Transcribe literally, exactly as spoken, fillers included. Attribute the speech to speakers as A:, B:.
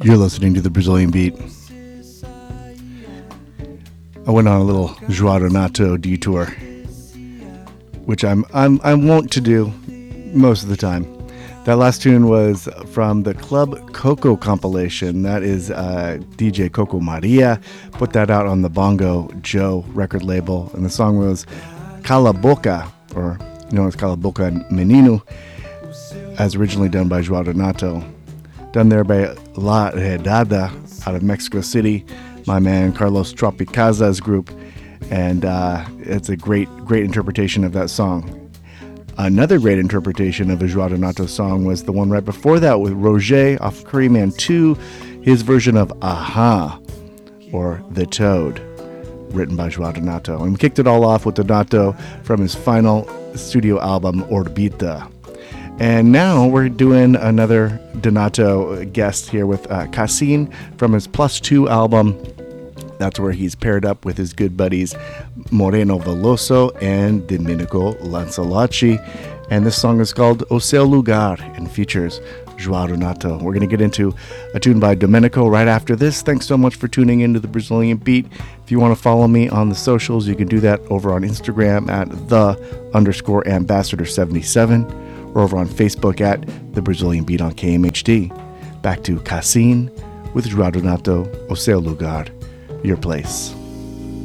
A: You're listening to the Brazilian Beat. I went on a little João Donato detour, which I'm I'm I'm wont to do most of the time. That last tune was from the Club Coco compilation. That is uh, D J Coco Maria put that out on the Bongo Joe record label, and the song was Cala Boca, or known as Cala Boca Menino, as originally done by João Donato. Done there by La Redada out of Mexico City, my man Carlos Tropicaza's group, and uh, it's a great, great interpretation of that song. Another great interpretation of a João Donato song was the one right before that with Roger off Curry Man two, his version of Aha, or The Toad, written by João Donato. And we kicked it all off with Donato from his final studio album, Orbita. And now we're doing another Donato guest here with uh, Cassin from his Plus Two album. That's where he's paired up with his good buddies Moreno Veloso and Domenico Lancelacci. And this song is called O Seu Lugar and features João Donato. We're going to get into a tune by Domenico right after this. Thanks so much for tuning into the Brazilian Beat. If you want to follow me on the socials, you can do that over on Instagram at the underscore ambassador seventy-seven or over on Facebook at the Brazilian Beat on K M H D. Back to Cassin with João Donato, O Seu Lugar, your place.